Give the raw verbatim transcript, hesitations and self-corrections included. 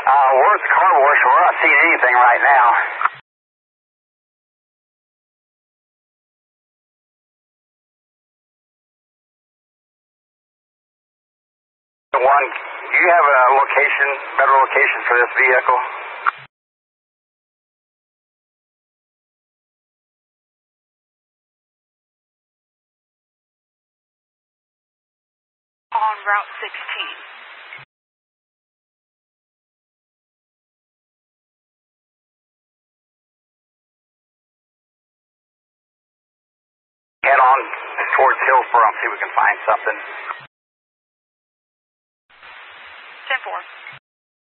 Uh, we're at the car wash. We're not seeing anything right now. One, do you have a location, better location for this vehicle? On Route sixteen. Head on towards Hillsboro and see if we can find something. ten four.